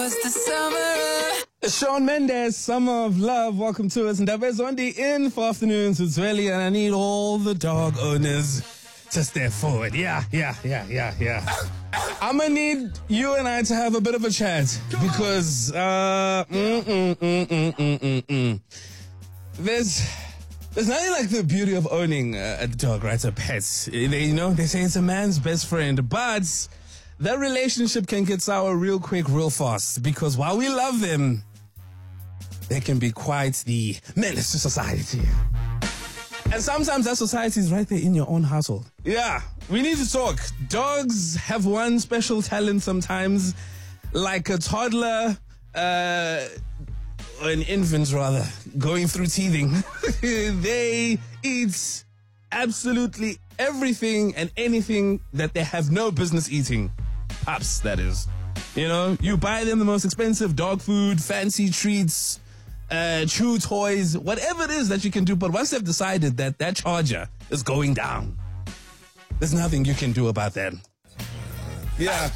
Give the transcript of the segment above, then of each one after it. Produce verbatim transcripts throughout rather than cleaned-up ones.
was the summer. Shawn Mendes, Summer of Love. Welcome to us. And Ndaba on the in for afternoons with Zweli, and I need all the dog owners to step forward. Yeah, yeah, yeah, yeah, yeah. I'm gonna need you and I to have a bit of a chat because uh, mm, mm, mm, mm, mm, mm, mm. there's there's nothing like the beauty of owning a, a dog, right? A pet. They, you know, they say it's a man's best friend, but that relationship can get sour real quick, real fast. Because while we love them, they can be quite the menace to society. And sometimes that society is right there in your own household. Yeah, we need to talk. Dogs have one special talent sometimes, like a toddler, uh, or an infant rather, going through teething. They eat absolutely everything and anything that they have no business eating. Pups, that is. You know, you buy them the most expensive dog food, fancy treats, Uh, chew toys, whatever it is that you can do. But once they've decided that that charger is going down, there's nothing you can do about that. Yeah.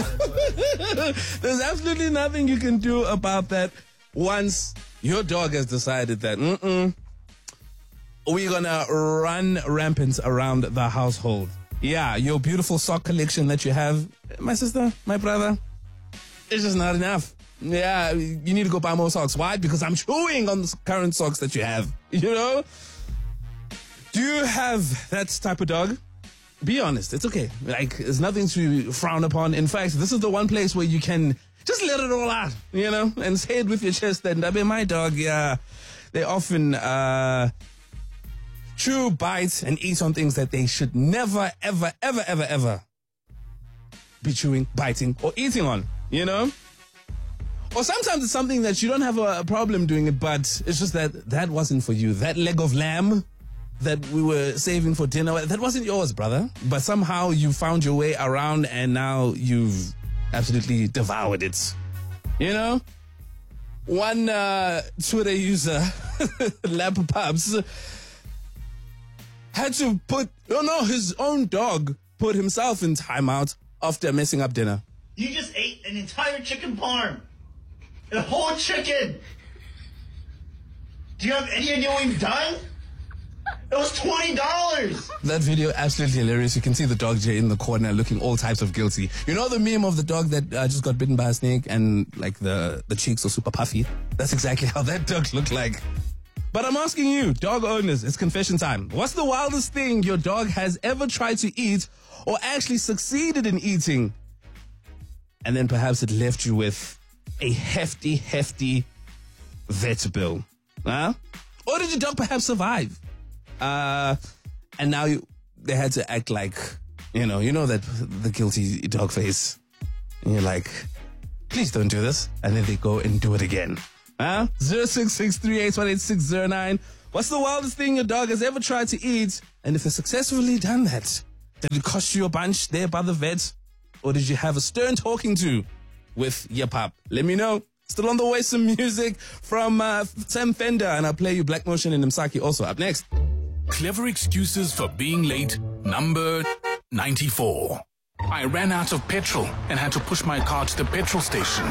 There's absolutely nothing you can do about that once your dog has decided that, mm-mm, we're gonna run rampant around the household. Yeah, your beautiful sock collection that you have, my sister, my brother, it's just not enough. Yeah, you need to go buy more socks. Why? Because I'm chewing on the current socks that you have. You know? Do you have that type of dog? Be honest. It's okay. Like, there's nothing to frown upon. In fact, this is the one place where you can just let it all out, you know? And say it with your chest that, I mean, my dog, yeah, they often uh, chew, bite, and eat on things that they should never, ever, ever, ever, ever be chewing, biting, or eating on, you know? Or sometimes it's something that you don't have a, a problem doing it, but it's just that that wasn't for you. That leg of lamb that we were saving for dinner, that wasn't yours, brother. But somehow you found your way around and now you've absolutely devoured it. You know? One uh, Twitter user, Lap Pubs, had to put, oh no, his own dog put himself in timeout after messing up dinner. You just ate an entire chicken parm. A whole chicken! Do you have any idea what you've done? It was twenty dollars! That video, absolutely hilarious. You can see the dog Jay in the corner looking all types of guilty. You know the meme of the dog that uh, just got bitten by a snake and like the, the cheeks are super puffy? That's exactly how that dog looked like. But I'm asking you, dog owners, it's confession time. What's the wildest thing your dog has ever tried to eat or actually succeeded in eating? And then perhaps it left you with a hefty, hefty vet bill. Huh? Or did your dog perhaps survive? Uh, and now you, they had to act like, you know, you know that the guilty dog face. And you're like, please don't do this. And then they go and do it again. Huh? zero six six three eight one eight six zero nine. What's the wildest thing your dog has ever tried to eat? And if they've successfully done that, did it cost you a bunch there by the vet? Or did you have a stern talking to with your pup? Let me know. Still on the way, some music from uh, Sam Fender, and I'll play you Black Motion and Msaki also up next. Clever excuses for being late, number ninety-four. I ran out of petrol and had to push my car to the petrol station.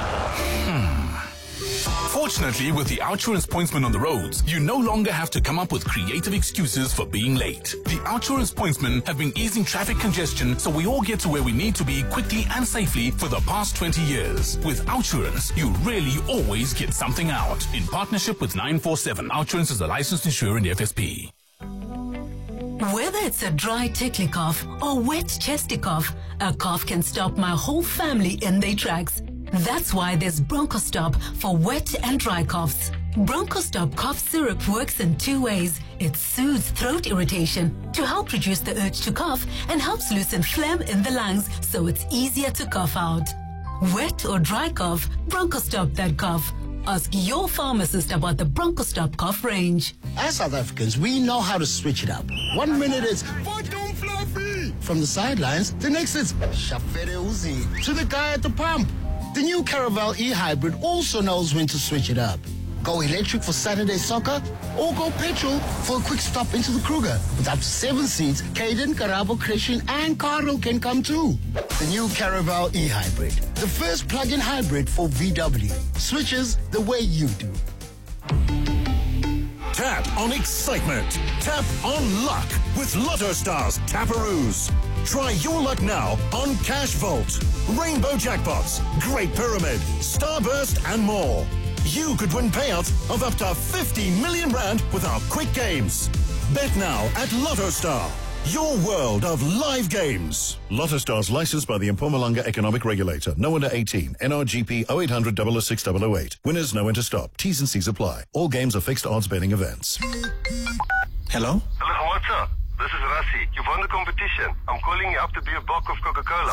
Hmm. Fortunately, with the Outsurance pointsman on the roads, you no longer have to come up with creative excuses for being late. The Outsurance pointsmen have been easing traffic congestion so we all get to where we need to be quickly and safely for the past twenty years. With Outsurance, you really always get something out. In partnership with nine four seven, Outsurance is a licensed insurer in the F S P. Whether it's a dry tickly cough or wet chesty cough, a cough can stop my whole family in their tracks. That's why there's BronchoStop for wet and dry coughs. BronchoStop cough syrup works in two ways. It soothes throat irritation to help reduce the urge to cough and helps loosen phlegm in the lungs so it's easier to cough out. Wet or dry cough, BronchoStop that cough. Ask your pharmacist about the BronchoStop cough range. As South Africans, we know how to switch it up. One minute it's Photon Fluffy from the sidelines, the next it's Shafere Uzi to the guy at the pump. The new Caravel e-Hybrid also knows when to switch it up. Go electric for Saturday soccer, or go petrol for a quick stop into the Kruger. With up to seven seats, Caden, Karabo, Christian, and Carlo can come too. The new Caravel e-hybrid, the first plug-in hybrid for V W. Switches the way you do. Tap on excitement. Tap on luck with Lotto Stars Taparoos. Try your luck now on Cash Vault, Rainbow Jackpots, Great Pyramid, Starburst, and more. You could win payouts of up to fifty million rand with our quick games. Bet now at Lotto Star, your world of live games. Lotto Stars licensed by the Mpumalanga Economic Regulator. No under eighteen. N R G P oh eight hundred, double oh six, double oh eight. Winners know when to stop. T's and C's apply. All games are fixed odds betting events. Hello? Hello, what's up? This is Rassi. You've won the competition. I'm calling you up to be a block of Coca-Cola.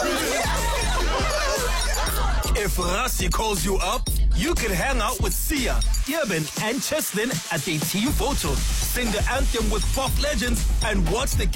If Rassi calls you up, you can hang out with Sia, Irvin, and Cheslin at their team photo, sing the anthem with pop legends, and watch the